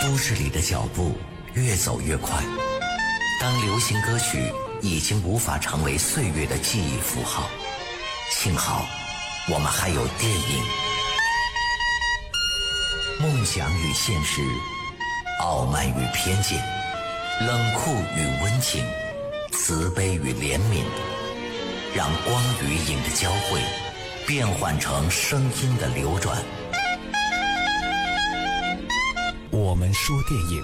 都市里的脚步越走越快，当流行歌曲已经无法成为岁月的记忆符号，幸好我们还有电影。梦想与现实，傲慢与偏见，冷酷与温情，慈悲与怜悯，让光与影的交汇变换成声音的流转。我们说电影。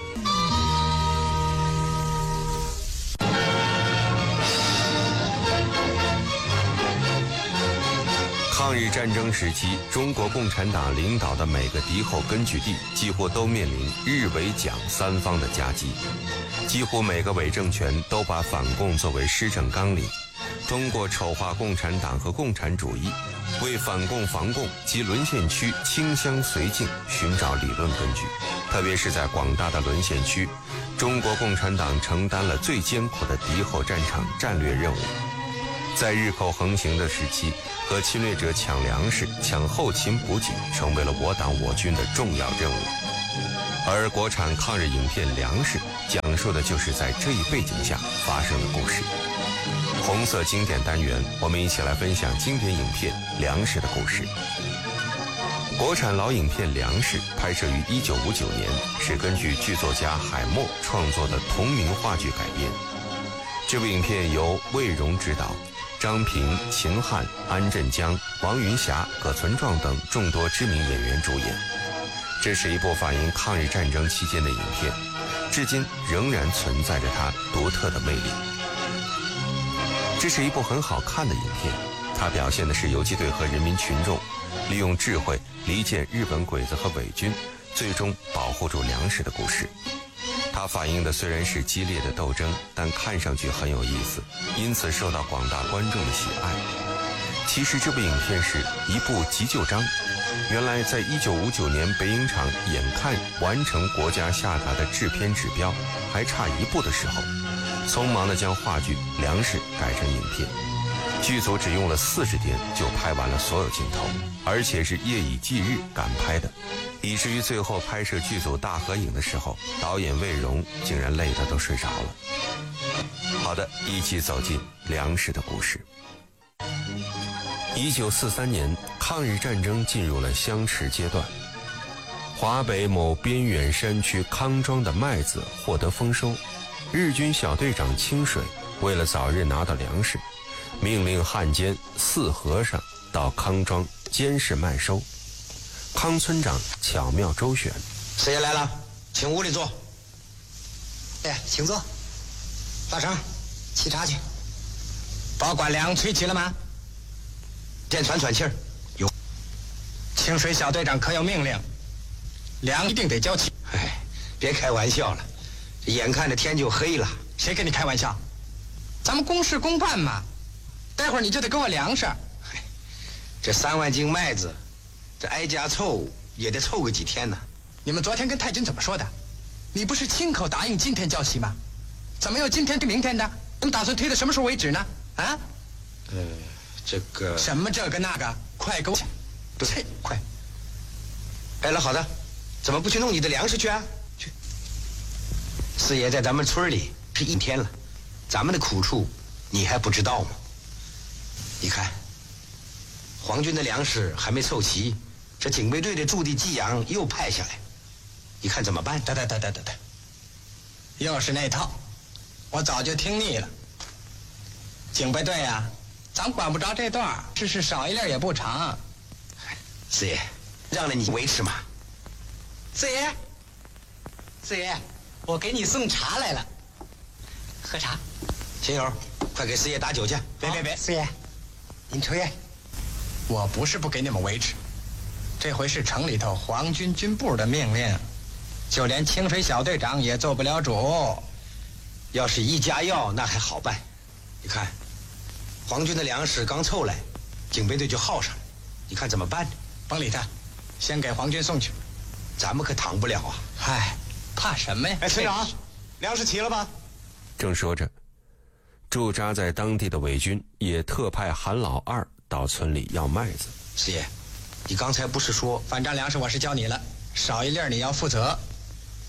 抗日战争时期，中国共产党领导的每个敌后根据地几乎都面临日伪蒋三方的夹击，几乎每个伪政权都把反共作为施政纲领，通过丑化共产党和共产主义，为反共防共及沦陷区倾相绥靖寻找理论根据。特别是在广大的沦陷区，中国共产党承担了最艰苦的敌后战场战略任务。在日寇横行的时期，和侵略者抢粮食、抢后勤补给成为了我党我军的重要任务。而国产抗日影片《粮食》讲述的就是在这一背景下发生的故事。红色经典单元，我们一起来分享经典影片《粮食》的故事。国产老影片《粮食》拍摄于1959年，是根据剧作家海默创作的同名话剧改编。这部影片由魏荣执导，张平、秦汉、安振江、王云霞、葛存壮等众多知名演员主演。这是一部反映抗日战争期间的影片，至今仍然存在着它独特的魅力。这是一部很好看的影片，它表现的是游击队和人民群众利用智慧离间日本鬼子和伪军，最终保护住粮食的故事。它反映的虽然是激烈的斗争，但看上去很有意思，因此受到广大观众的喜爱。其实这部影片是一部急救章。原来在1959年北影厂眼看完成国家下达的制片指标还差一步的时候，匆忙地将话剧《粮食》改成影片。剧组只用了40天就拍完了所有镜头，而且是夜以继日赶拍的，以至于最后拍摄剧组大合影的时候，导演魏荣竟然累得都睡着了。好的，一起走进粮食的故事。1943年，抗日战争进入了相持阶段。华北某边远山区康庄的麦子获得丰收，日军小队长清水为了早日拿到粮食，命令汉奸四和尚到康庄监视麦收。康村长巧妙周旋， 师爷来了，请屋里坐。 哎，请坐。大成，沏茶去。保管粮吹齐了吗？ 先喘气儿。有。 清水小队长可有命令？粮一定得交齐。 哎，别开玩笑了，这眼看着天就黑了。 谁跟你开玩笑？咱们公事公办嘛。待会儿你就得给我粮食。 这3万斤麦子，这挨家凑也得凑个几天呢。 你们昨天跟太君怎么说的？你不是亲口答应今天交齐吗？怎么又今天对明天的？你们打算推到什么时候为止呢？啊？ 这个什么这个那个，快给我！ 对，快！哎，老好的，怎么不去弄你的粮食去啊？去！四爷在咱们村里是1天了，咱们的苦处你还不知道吗？你看，皇军的粮食还没凑齐，这警备队的驻地济阳又派下来，你看怎么办？ 对，又是那套，我早就听腻了。警备队啊，咱管不着这段，是少一粒也不成。 四爷，让了你维持嘛。 四爷，我给你送茶来了，喝茶。 秦友，快给四爷打酒去。 别，四爷，您吹。我不是不给你们维持，这回是城里头皇军军部的命令，就连清水小队长也做不了主。 要是1家要，那还好办。你看，皇军的粮食刚凑来，警备队就耗上了，你看怎么办？ 甭理他，先给皇军送去。 咱们可挡不了啊！ 嗨，怕什么呀？ 哎，村长，粮食齐了吧？ 正说着，驻扎在当地的伪军也特派韩老二到村里要麦子。 师爷，你刚才不是说反正粮食我是交你了，少一粒你要负责。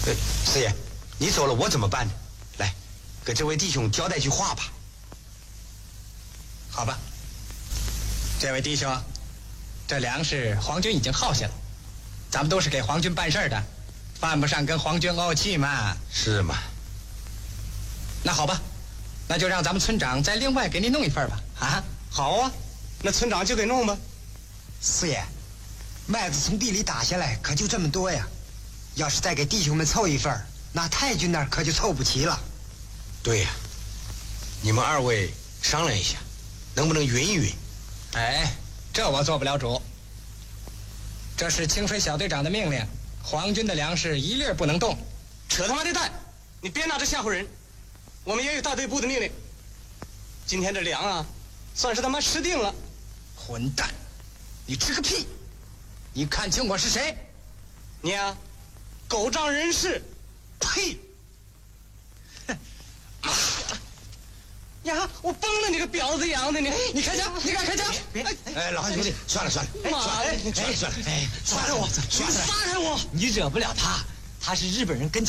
师爷，你走了我怎么办呢？来，给这位弟兄交代句话吧。 好吧，这位弟兄，这粮食皇军已经耗下了，咱们都是给皇军办事的，犯不上跟皇军怄气嘛。 是吗？ 那好吧，那就让咱们村长再另外给你弄一份吧。啊， 好啊，那村长就给弄吧。 四爷，麦子从地里打下来可就这么多呀，要是再给弟兄们凑一份，那太君那儿可就凑不齐了。 对呀，你们二位商量一下，能不能匀一匀？ 哎，这我做不了主。这是清水小队长的命令，皇军的粮食一粒不能动。 扯他妈的蛋！你别拿这吓唬人。我们也有大队部的命令。今天这粮啊，算是他妈吃定了。 混蛋！你吃个屁！你看清我是谁？ 你呀，狗仗人势！ 呸！ 呀，我崩了你个婊子养的你！ 你开枪！你敢开枪？ 哎，老汉兄弟，算了， 妈呀！ 算了，哎，算了， 杀了我！ 杀开我！ 你惹不了他，他是日本人跟前